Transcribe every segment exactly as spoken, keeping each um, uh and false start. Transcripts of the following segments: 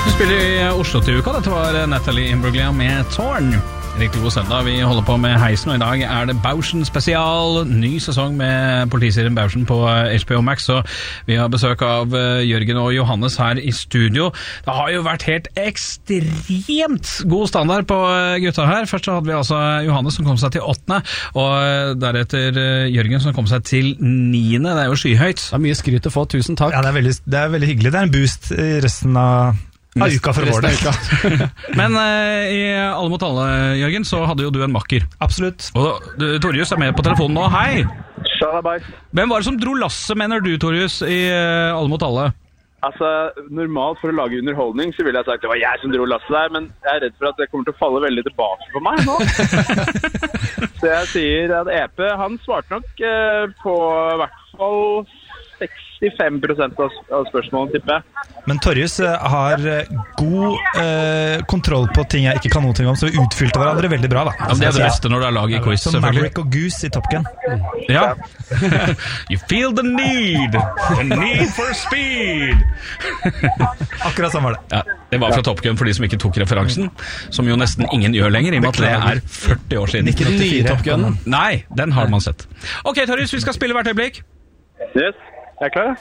Du spiller i Oslo til uka. Dette var Natalie Imbruglia med Torn. Riktig god søndag. Vi holder på med heisen, og i dag er det Bauschen spesial. Ny sesong med politiserien Bauschen på H B O Max, så vi har besøk av Jørgen og Johannes her i studio. Det har jo vært helt ekstremt god standard på gutta her. Først så hadde vi altså Johannes som kom seg til åttende, og deretter Jørgen som kom seg til niende. Det er jo skyhøyt. Det er mye skryt å få, tusen takk. Ja, det er veldig, det er veldig hyggelig. Det er en boost i resten av Av uka for vår del. Men uh, i Alle mot alle, Jørgen, så hadde jo du en makker. Absolutt. Og du, Torjus er med på telefonen nå. Hei! Shalabais. Hvem var det som dro lasset, mener du, Torjus, i uh, Alle mot alle? Altså, normalt for å lage underholdning så ville jeg sagt det var jeg som dro lasset der, men jeg er redd for at det kommer til å falle veldig tilbake på meg nå. Så jeg sier at E P, han svarte nok uh, på hvert fall sekstifem prosent av, av spørsmålene, tipper jeg. Men Torjus har god eh, kontroll på ting jeg ikke kan noe ting om, så vi utfylte hverandre veldig bra, da. Ja, men det er det beste når du er lag i quiz, som Maverick og Goose i Top Gun. Ja. You feel the need. The need for speed. Akkurat sånn var det. Ja, det var fra Top Gun for de som ikke tok referansen, som jo nesten ingen gjør lenger, i og med at det er førti år siden. Ikke den nye Top Gun. Nei, den har man sett. Ok, Torjus, vi skal spille hvert øyeblikk. Yes, jeg er klar.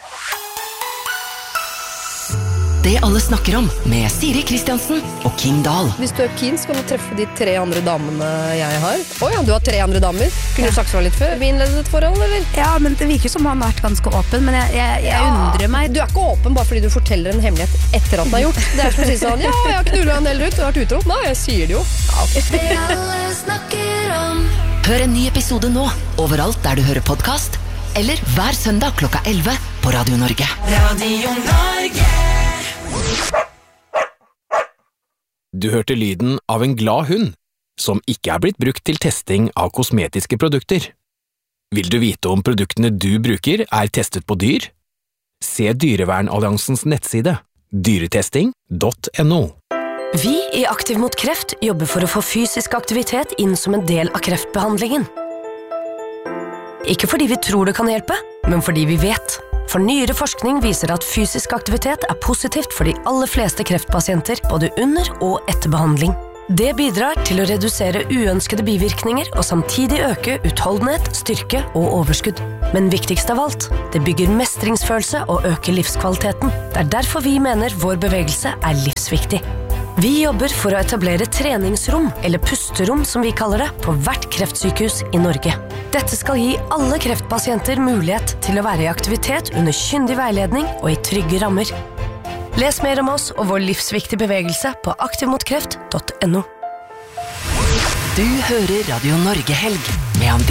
Det alle snakker om med Siri Kristiansen og Kim Dahl. Hvis du er keen, så kan du treffe de tre andre damene jeg har. Åja, du har tre andre damer. Kunne du sagt så litt før? Vi innledet et forhold, eller? Ja, men det virker som han har vært ganske åpen, men jeg, jeg, jeg undrer meg. Du er ikke åpen bare fordi du forteller en hemmelighet etter at den er gjort. Det er som å si sånn, ja, jeg har knullet en del ut, du har vært utro. Nei, jeg sier det jo. Ja, okay. Hør en ny episode nå, overalt der du hører podcast, eller hver søndag klokka elleve på Radio Norge. Radio Norge. Du hørte lyden av en glad hund, som ikke er blitt brukt til testing av kosmetiske produkter. Vil du vite om produktene du bruker er testet på dyr? Se Dyrevernalliansens nettside, dyretesting punktum no. Vi i Aktiv mot kreft jobber for å få fysisk aktivitet inn som en del av kreftbehandlingen. Ikke fordi vi tror det kan hjelpe, men fordi vi vet. For nyere forskning viser at fysisk aktivitet er positivt for de aller fleste kreftpasienter, både under og etter behandling. Det bidrar til å redusere uønskede bivirkninger og samtidig øke utholdenhet, styrke og overskudd. Men viktigst av alt, det bygger mestringsfølelse og øker livskvaliteten. Det er derfor vi mener vår bevegelse er livsviktig. Vi jobber for å etablere treningsrom, eller pusterom som vi kaller det, på hvert kreftsykehus i Norge. Dette skal gi alle kreftpasienter mulighet til å være i aktivitet under kyndig veiledning og i trygge rammer. Les mer om oss og vår livsviktige bevegelse på aktiv mot kreft punktum no. Du hører Radio Norge Helg med André